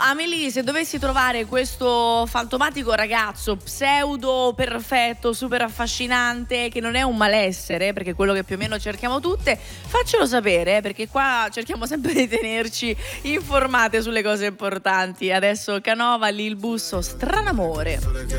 Family, se dovessi trovare questo fantomatico ragazzo pseudo perfetto, super affascinante, che non è un malessere, perché è quello che più o meno cerchiamo tutte, faccelo sapere, perché qua cerchiamo sempre di tenerci informate sulle cose importanti. Adesso Canova, Lil Busso, Stranamore.